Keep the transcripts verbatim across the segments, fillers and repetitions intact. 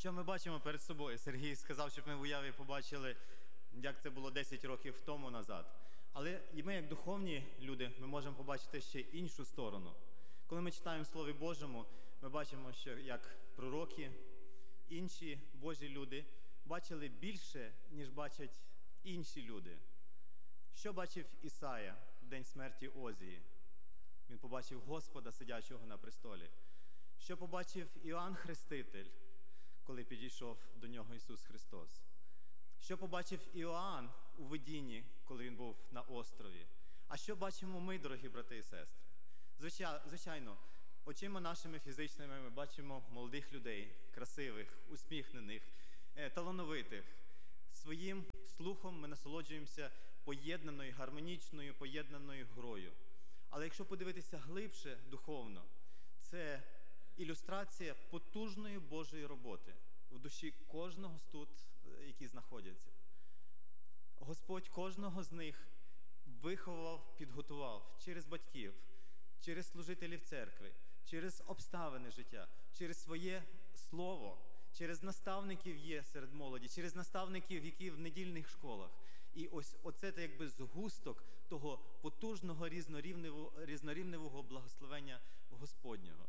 Що ми бачимо перед собою? Сергій сказав, щоб ми в уяві побачили, як це було десять років тому назад. Але і ми, як духовні люди, ми можемо побачити ще іншу сторону. Коли ми читаємо в Слові Божому, ми бачимо, що як пророки, інші Божі люди бачили більше, ніж бачать інші люди. Що бачив Ісая в день смерті Озії? Він побачив Господа, сидячого на престолі. Що побачив Іоанн Хреститель, коли підійшов до нього Ісус Христос? Що побачив Іоанн у видінні, коли він був на острові? А що бачимо ми, дорогі брати і сестри? Звичайно, очима нашими фізичними ми бачимо молодих людей, красивих, усміхнених, талановитих. Своїм слухом ми насолоджуємося поєднаною, гармонічною, поєднаною грою. Але якщо подивитися глибше духовно, це ілюстрація потужної Божої роботи в душі кожного з тут, які знаходяться. Господь кожного з них виховав, підготував через батьків, через служителів церкви, через обставини життя, через своє слово, через наставників є серед молоді, через наставників, які в недільних школах. І ось оце якби згусток того потужного різнорівневого, різнорівневого благословення Господнього.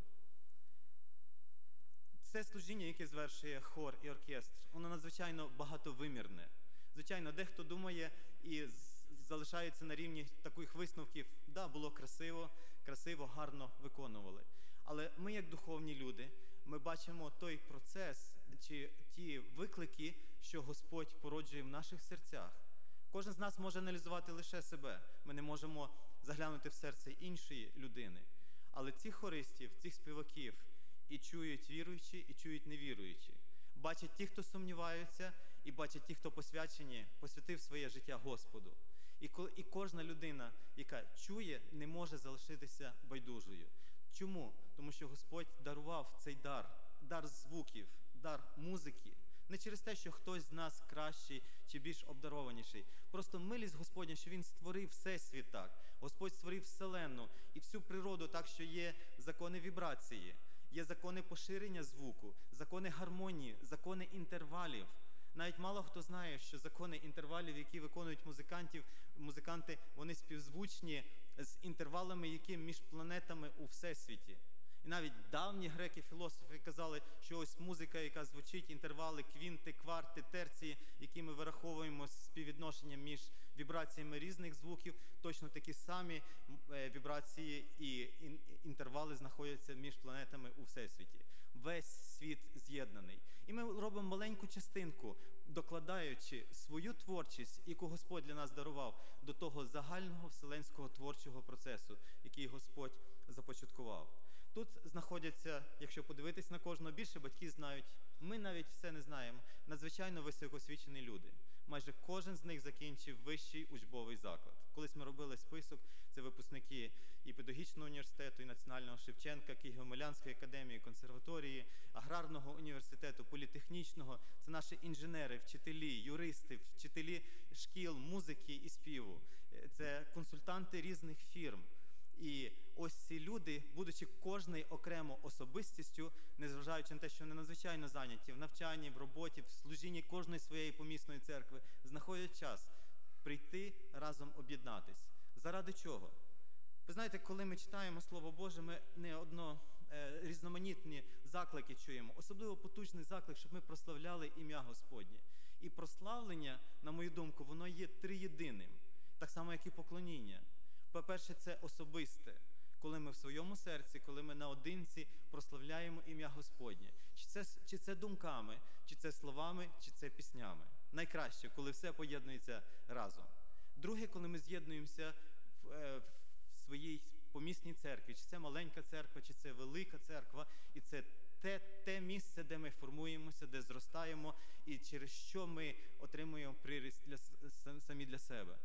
Це служіння, яке звершує хор і оркестр, воно надзвичайно багатовимірне. Звичайно, дехто думає і залишається на рівні таких висновків, да, було красиво, красиво, гарно виконували. Але ми, як духовні люди, ми бачимо той процес, чи ті виклики, що Господь породжує в наших серцях. Кожен з нас може аналізувати лише себе. Ми не можемо заглянути в серце іншої людини. Але цих хористів, цих співаків і чують віруючі, і чують невіруючі. Бачать ті, хто сумніваються, і бачать ті, хто посвячені, посвятив своє життя Господу. І, і кожна людина, яка чує, не може залишитися байдужою. Чому? Тому що Господь дарував цей дар, дар звуків, дар музики. Не через те, що хтось з нас кращий чи більш обдарованіший. Просто милість Господня, що Він створив всесвіт так. Господь створив вселенну і всю природу так, що є закони вібрації, є закони поширення звуку, закони гармонії, закони інтервалів. Навіть мало хто знає, що закони інтервалів, які виконують музикантів, музиканти, вони співзвучні з інтервалами, які між планетами у всесвіті. І навіть давні греки-філософи казали, що ось музика, яка звучить, інтервали, квінти, кварти, терції, які ми вираховуємо з співвідношенням між вібраціями різних звуків, точно такі самі вібрації і інтервали знаходяться між планетами у всесвіті. Весь світ з'єднаний. І ми робимо маленьку частинку, докладаючи свою творчість, яку Господь для нас дарував, до того загального вселенського творчого процесу, який Господь започаткував. Тут знаходяться, якщо подивитись на кожного, більше батьки знають, ми навіть все не знаємо, надзвичайно високоосвічені люди. Майже кожен з них закінчив вищий учбовий заклад. Колись ми робили список, це випускники і педагогічного університету, і Національного Шевченка, Києво-Могилянської академії, консерваторії, аграрного університету, політехнічного. Це наші інженери, вчителі, юристи, вчителі шкіл, музики і співу. Це консультанти різних фірм. І ось ці люди, будучи кожною окремо особистістю, незважаючи на те, що вони надзвичайно зайняті в навчанні, в роботі, в служінні кожної своєї помісної церкви, знаходять час прийти разом об'єднатись. Заради чого? Ви знаєте, коли ми читаємо Слово Боже, ми не одно е, різноманітні заклики чуємо, особливо потужний заклик, щоб ми прославляли ім'я Господнє. І прославлення, на мою думку, воно є триєдиним, так само, як і поклоніння. По-перше, це особисте, коли ми в своєму серці, коли ми наодинці прославляємо ім'я Господнє. Чи це, чи це думками, чи це словами, чи це піснями. Найкраще, коли все поєднується разом. Друге, коли ми з'єднуємося в, в своїй помісній церкві, чи це маленька церква, чи це велика церква, і це те, те місце, де ми формуємося, де зростаємо, і через що ми отримуємо приріст для, самі для себе.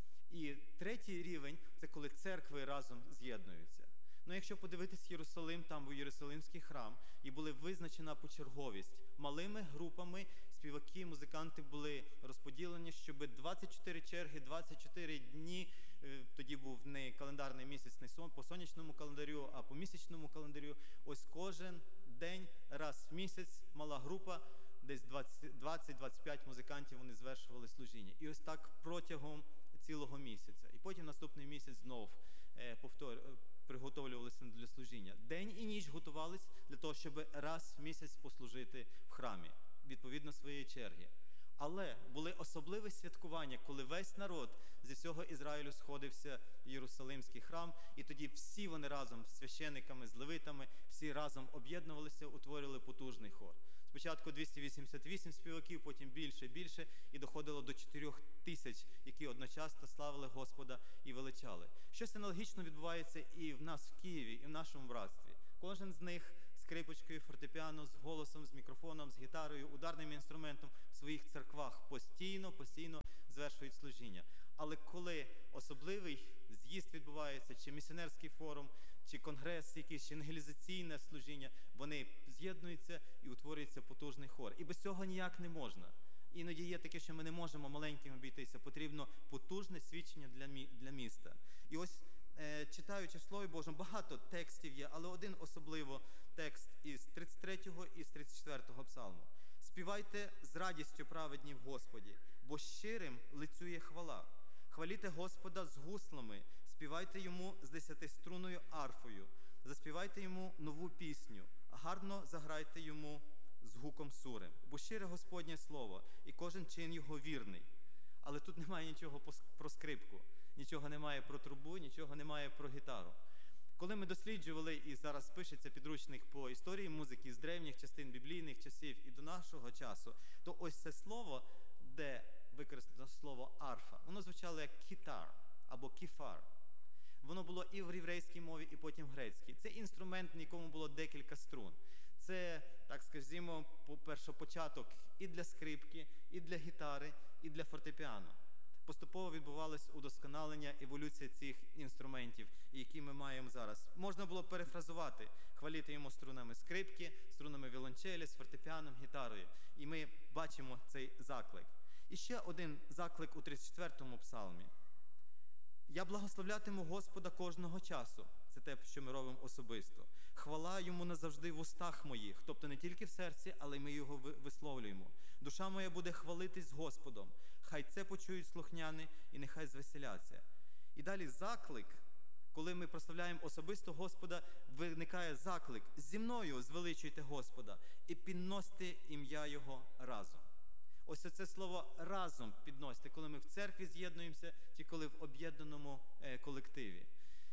І третій рівень – це коли церкви разом з'єднуються. Ну, якщо подивитись Єрусалим, там був Єрусалимський храм, і була визначена почерговість. Малими групами співаки, музиканти були розподілені, щоб двадцять чотири черги, двадцять чотири дні, тоді був не календарний місяць, не по сонячному календарю, а по місячному календарю. Ось кожен день, раз в місяць, мала група десь двадцять-двадцять п'ять музикантів вони звершували служіння. І ось так протягом цілого місяця. І потім наступний місяць знов е, повтор, приготовлювалися для служіння. День і ніч готувались для того, щоб раз в місяць послужити в храмі, відповідно своєї черги. Але були особливі святкування, коли весь народ зі всього Ізраїлю сходився в Єрусалимський храм, і тоді всі вони разом з священиками, з левитами, всі разом об'єднувалися, утворювали потужний хор. Спочатку двісті вісімдесят вісім співаків, потім більше, більше, і доходило до чотирьох тисяч, які одночасно славили Господа і величали. Щось аналогічно відбувається і в нас в Києві, і в нашому братстві. Кожен з них скрипочкою, фортепіано, з голосом, з мікрофоном, з гітарою, ударним інструментом в своїх церквах постійно, постійно звершують служіння. Але коли особливий з'їзд відбувається, чи місіонерський форум, чи конгрес якийсь, чи евангелізаційне служіння, вони з'єднуються і утворюється потужний хор. І без цього ніяк не можна. Іноді є таке, що ми не можемо маленьким обійтися, потрібно потужне свідчення для, мі... для міста. І ось, е, читаючи в Слові Божому, багато текстів є, але один особливо текст із тридцять третього і з тридцять четвертого псалму. «Співайте з радістю праведні в Господі, бо щирим лицює хвала. Хваліте Господа з гуслами, співайте йому з десятиструнною арфою, заспівайте йому нову пісню, гарно заграйте йому з гуком сури, бо щире Господнє слово, і кожен чин його вірний». Але тут немає нічого про скрипку, нічого немає про трубу, нічого немає про гітару. Коли ми досліджували, і зараз пишеться підручник по історії музики з древніх частин біблійних часів і до нашого часу, то ось це слово, де використано слово арфа, воно звучало як кітар або кіфар. Воно було і в єврейській мові, і потім в грецькій. Це інструмент, на якому було декілька струн. Це, так скажімо, першопочаток і для скрипки, і для гітари, і для фортепіано. Поступово відбувалось удосконалення, еволюція цих інструментів, які ми маємо зараз. Можна було перефразувати, хвалити йому струнами скрипки, струнами віолончелі, з фортепіаном, гітарою. І ми бачимо цей заклик. І ще один заклик у тридцять четвертому псалмі. «Я благословлятиму Господа кожного часу». Це те, що ми робимо особисто. «Хвала йому назавжди в устах моїх», тобто не тільки в серці, але й ми його висловлюємо. «Душа моя буде хвалитись Господом, хай це почують слухняни і нехай звеселяться». І далі заклик, коли ми прославляємо особисто Господа, виникає заклик: «Зі мною звеличуйте Господа і підносьте ім'я Його разом». Ось це слово «разом» підносити, коли ми в церкві з'єднуємося, чи коли в об'єднаному е, колективі.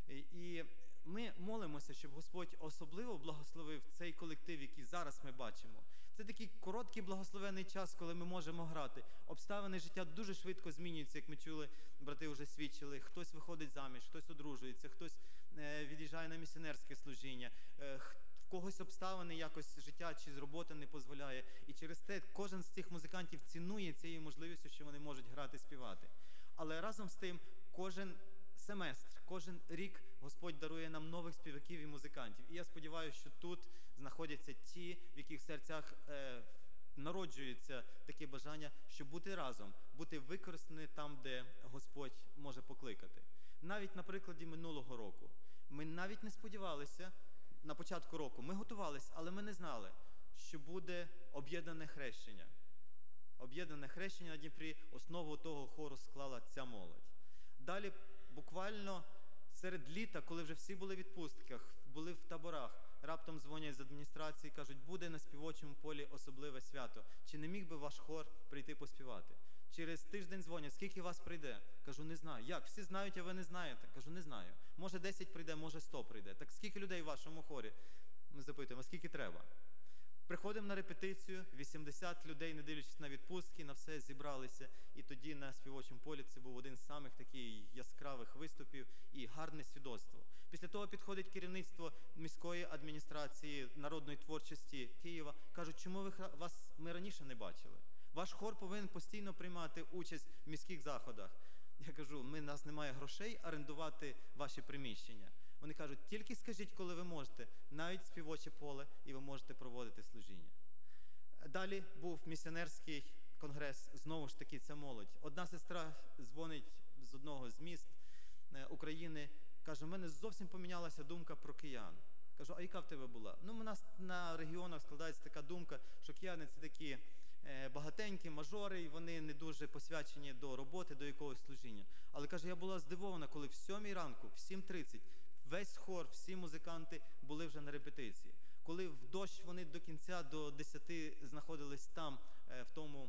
І ми молимося, щоб Господь особливо благословив цей колектив, який зараз ми бачимо. Це такий короткий благословений час, коли ми можемо грати. Обставини життя дуже швидко змінюються, як ми чули, брати вже свідчили. Хтось виходить заміж, хтось одружується, хтось е, від'їжджає на місіонерське служіння, е, в когось обставини якось життя чи з роботи не дозволяє. І через те кожен з цих музикантів цінує цією можливістю, що вони можуть грати, співати. Але разом з тим, кожен семестр, кожен рік Господь дарує нам нових співаків і музикантів. І я сподіваюся, що тут знаходяться ті, в яких серцях е, народжується таке бажання, щоб бути разом, бути використані там, де Господь може покликати. Навіть на прикладі минулого року. Ми навіть не сподівалися на початку року. Ми готувалися, але ми не знали, що буде об'єднане хрещення. Об'єднане хрещення на Дніпрі, основу того хору склала ця молодь. Далі буквально серед літа, коли вже всі були в відпустках, були в таборах, раптом дзвонять з адміністрації, кажуть: буде на співочому полі особливе свято. Чи не міг би ваш хор прийти поспівати? Через тиждень дзвонять: скільки вас прийде? Кажу: не знаю. Як? Всі знають, а ви не знаєте? Кажу: не знаю. Може десять прийде, може сто прийде. Так скільки людей в вашому хорі? Ми запитуємо: а скільки треба? Приходимо на репетицію, вісімдесят людей, не дивлячись на відпустки, на все зібралися. І тоді на співочому полі це був один з самих таких яскравих виступів і гарне свідоцтво. Після того підходить керівництво міської адміністрації народної творчості Києва. Кажуть: чому ви вас ми раніше не бачили? Ваш хор повинен постійно приймати участь в міських заходах. Я кажу: ми, нас немає грошей орендувати ваші приміщення. Вони кажуть: тільки скажіть, коли ви можете, навіть співоче поле, і ви можете проводити служіння. Далі був місіонерський конгрес, знову ж таки ця молодь. Одна сестра дзвонить з одного з міст України, каже: у мене зовсім помінялася думка про киян. Кажу: а яка в тебе була? Ну, у нас на регіонах складається така думка, що кияни – це такі е, багатенькі, мажори, і вони не дуже посвячені до роботи, до якогось служіння. Але, каже, я була здивована, коли в сьомій ранку, в сім тридцять, весь хор, всі музиканти були вже на репетиції. Коли в дощ вони до кінця, до десяти знаходились там, е, в тому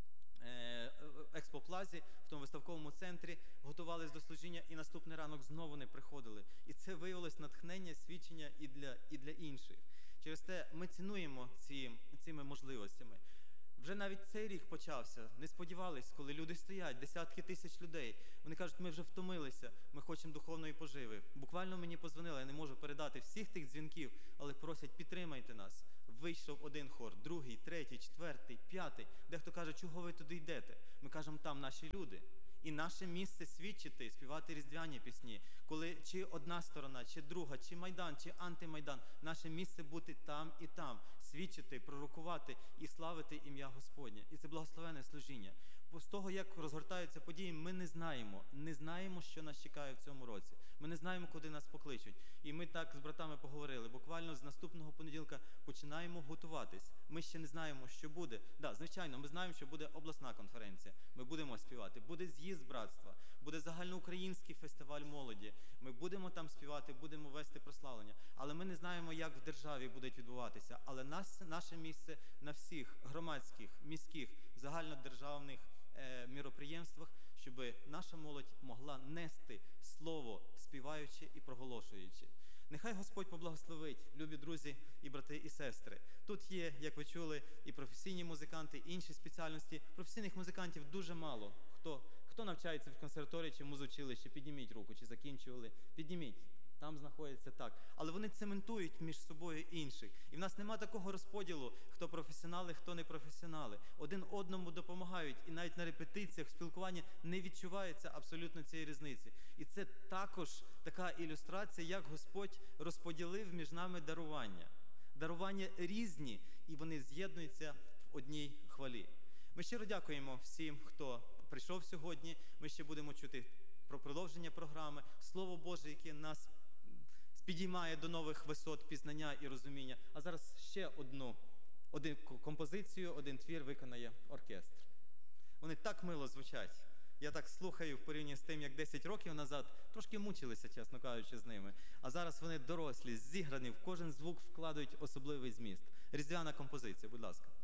е, експоплазі, в тому виставковому центрі, готувались до служіння, і наступний ранок знову не приходили. І це виявилось натхнення, свідчення і для, і для інших. Через те ми цінуємо ці, цими можливостями. Вже навіть цей рік почався. Не сподівались, коли люди стоять, десятки тисяч людей. Вони кажуть, ми вже втомилися, ми хочемо духовної поживи. Буквально мені подзвонили, я не можу передати всіх тих дзвінків, але просять, підтримайте нас. Вийшов один хор, другий, третій, четвертий, п'ятий. Дехто каже, чого ви туди йдете? Ми кажемо, там наші люди. І наше місце свідчити, співати різдвяні пісні, коли чи одна сторона, чи друга, чи Майдан, чи антимайдан, наше місце бути там і там, свідчити, пророкувати і славити ім'я Господнє. І це благословенне служіння. З того, як розгортаються події, ми не знаємо, не знаємо, що нас чекає в цьому році. Ми не знаємо, куди нас покличуть. І ми так з братами поговорили. Буквально з наступного понеділка починаємо готуватись. Ми ще не знаємо, що буде. Да, звичайно, ми знаємо, що буде обласна конференція. Ми будемо співати. Буде з'їзд братства, буде загальноукраїнський фестиваль молоді. Ми будемо там співати, будемо вести прославлення. Але ми не знаємо, як в державі буде відбуватися. Але нас, наше місце на всіх громадських, міських, загальнодержавних е, міроприємствах, щоб наша молодь могла нести слово, співаючи і проголошуючи. Нехай Господь поблагословить, любі друзі і брати і сестри. Тут є, як ви чули, і професійні музиканти, і інші спеціальності. Професійних музикантів дуже мало. Хто, хто навчається в консерваторії чи в музучилищі, підніміть руку, чи закінчували, підніміть. Там знаходиться так. Але вони цементують між собою інших. І в нас нема такого розподілу, хто професіонали, хто не професіонали. Один одному допомагають. І навіть на репетиціях, в спілкуванні не відчувається абсолютно цієї різниці. І це також така ілюстрація, як Господь розподілив між нами дарування. Дарування різні, і вони з'єднуються в одній хвалі. Ми щиро дякуємо всім, хто прийшов сьогодні. Ми ще будемо чути про продовження програми, Слово Боже, яке нас підіймає до нових висот пізнання і розуміння. А зараз ще одну, один композицію, один твір виконає оркестр. Вони так мило звучать. Я так слухаю в порівнянні з тим, як десять років назад, трошки мучилися, чесно кажучи, з ними. А зараз вони дорослі, зіграні, в кожен звук вкладають особливий зміст. Різдвяна композиція, будь ласка.